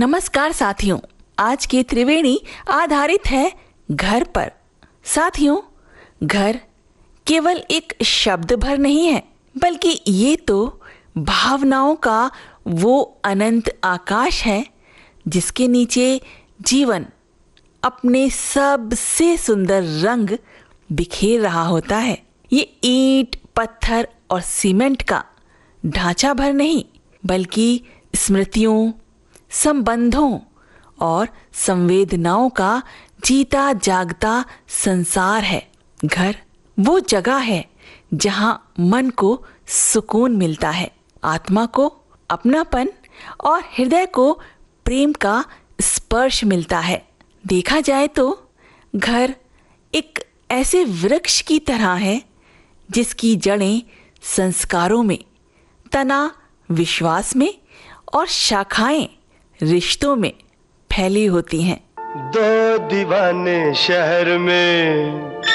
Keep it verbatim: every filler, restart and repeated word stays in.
नमस्कार साथियों, आज की त्रिवेणी आधारित है घर पर। साथियों, घर केवल एक शब्द भर नहीं है, बल्कि ये तो भावनाओं का वो अनंत आकाश है जिसके नीचे जीवन अपने सबसे सुंदर रंग बिखेर रहा होता है। ये ईंट, पत्थर और सीमेंट का ढांचा भर नहीं, बल्कि स्मृतियों, संबंधों और संवेदनाओं का जीता जागता संसार है। घर वो जगह है जहां मन को सुकून मिलता है, आत्मा को अपनापन और हृदय को प्रेम का स्पर्श मिलता है। देखा जाए तो घर एक ऐसे वृक्ष की तरह है जिसकी जड़ें संस्कारों में, तना विश्वास में और शाखाएं रिश्तों में फैली होती हैं। दो दीवाने शहर में